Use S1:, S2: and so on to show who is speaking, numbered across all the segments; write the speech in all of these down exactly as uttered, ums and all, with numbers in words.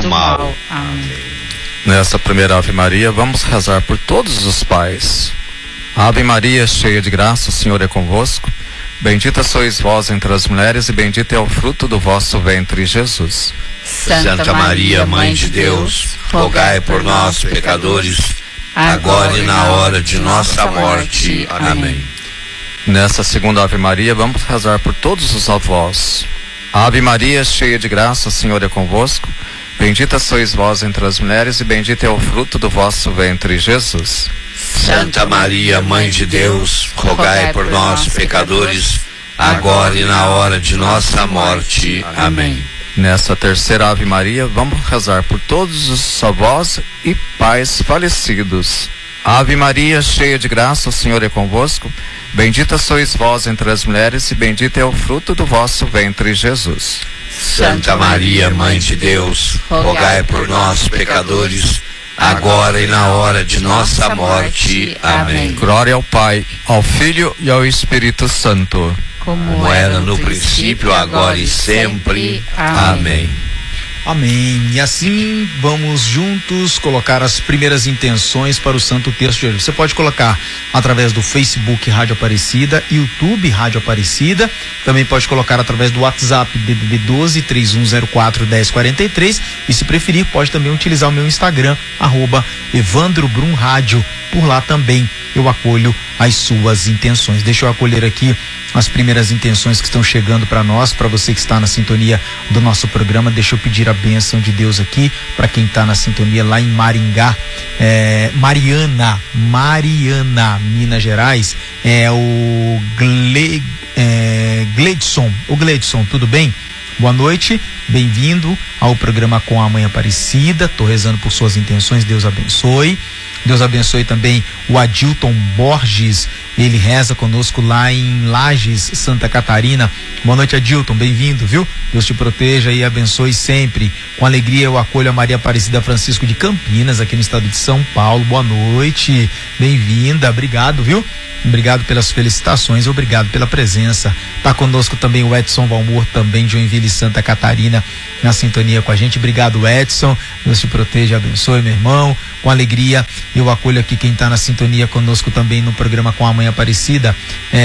S1: do mal. Amém.
S2: Nessa primeira Ave Maria, vamos rezar por todos os pais. Ave Maria, cheia de graça, o Senhor é convosco. Bendita sois vós entre as mulheres e bendito é o fruto do vosso ventre, Jesus.
S1: Santa Maria, Mãe de Deus, rogai por nós, pecadores, agora e na hora de nossa morte. Amém.
S2: Nessa segunda Ave Maria, vamos rezar por todos os avós. Ave Maria, cheia de graça, o Senhor é convosco. Bendita sois vós entre as mulheres e bendito é o fruto do vosso ventre, Jesus.
S1: Santa Maria, Mãe de Deus, rogai por nós, pecadores, agora e na hora de nossa morte. Amém.
S2: Nessa terceira Ave Maria, vamos rezar por todos os avós e pais falecidos. Ave Maria, cheia de graça, o Senhor é convosco. Bendita sois vós entre as mulheres e bendito é o fruto do vosso ventre, Jesus.
S1: Santa Maria, Mãe de Deus, rogai por nós, pecadores, agora e na hora de nossa morte. Amém.
S2: Glória ao Pai, ao Filho e ao Espírito Santo.
S1: Como era no princípio, agora e sempre. Amém.
S3: Amém. E assim vamos juntos colocar as primeiras intenções para o Santo Terço de hoje. Você pode colocar através do Facebook Rádio Aparecida, YouTube Rádio Aparecida, também pode colocar através do WhatsApp D D D doze, três um zero quatro, um zero quatro três e se preferir pode também utilizar o meu Instagram, arroba Evandro Brum Rádio. Por lá também eu acolho as suas intenções. Deixa eu acolher aqui as primeiras intenções que estão chegando para nós, para você que está na sintonia do nosso programa. Deixa eu pedir a bênção de Deus aqui para quem está na sintonia lá em Maringá, é, Mariana, Mariana, Minas Gerais, é o Gle, é, Gleidson, o Gleidson, tudo bem? Boa noite, bem-vindo ao programa Com a Mãe Aparecida. Tô rezando por suas intenções, Deus abençoe. Deus abençoe também o Adilton Borges, ele reza conosco lá em Lages, Santa Catarina. Boa noite, Adilton, bem-vindo, viu? Deus te proteja e abençoe sempre. Com alegria eu acolho a Maria Aparecida Francisco de Campinas, aqui no estado de São Paulo. Boa noite, bem-vinda, obrigado, viu? Obrigado pelas felicitações, obrigado pela presença. Tá conosco também o Edson Valmor, também de Joinville, Santa Catarina, na sintonia com a gente. Obrigado, Edson. Deus te proteja, abençoe, meu irmão. Com alegria eu acolho aqui quem está na sintonia conosco também no programa Com a Mãe Aparecida.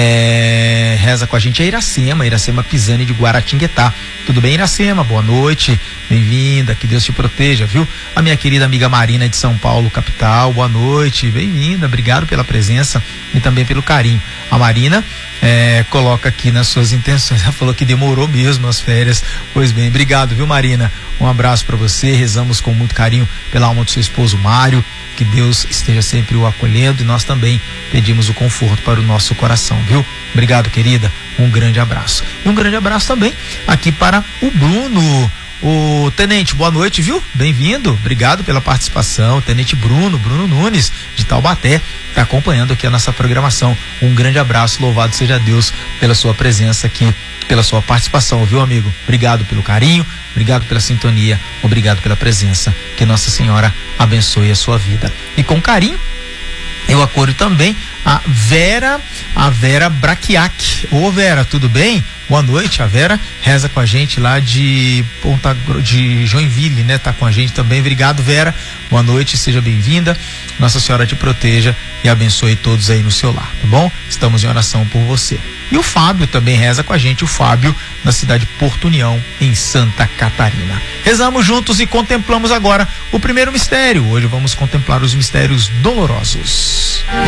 S3: É, reza com a gente a Iracema, Iracema Pisani de Guaratinguetá. Tudo bem, Iracema? Boa noite, bem-vinda, que Deus te proteja, viu? A minha querida amiga Marina de São Paulo, capital, boa noite, bem-vinda, obrigado pela presença e também pelo carinho. A Marina é, coloca aqui nas suas intenções, ela falou que demorou mesmo as férias. Pois bem, obrigado, viu, Marina? Um abraço para você, rezamos com muito carinho pela alma do seu esposo Mário, que Deus esteja sempre o acolhendo, e nós também pedimos o conforto para o nosso coração, viu? Obrigado, querida, um grande abraço. E um grande abraço também aqui para o Bruno. O Tenente, boa noite, viu? Bem-vindo, obrigado pela participação. Tenente Bruno, Bruno Nunes, de Taubaté, está acompanhando aqui a nossa programação. Um grande abraço, louvado seja Deus pela sua presença aqui, pela sua participação, viu, amigo? Obrigado pelo carinho, obrigado pela sintonia, obrigado pela presença. Que Nossa Senhora abençoe a sua vida. E com carinho, eu acolho também a Vera, a Vera Braquiac. Ô Vera, tudo bem? Boa noite, a Vera reza com a gente lá de Ponta de Joinville, né? Tá com a gente também. Obrigado, Vera. Boa noite, seja bem-vinda. Nossa Senhora te proteja e abençoe todos aí no seu lar, tá bom? Estamos em oração por você. E o Fábio também reza com a gente, o Fábio, na cidade de Porto União, em Santa Catarina. Rezamos juntos e contemplamos agora o primeiro mistério. Hoje vamos contemplar os mistérios dolorosos.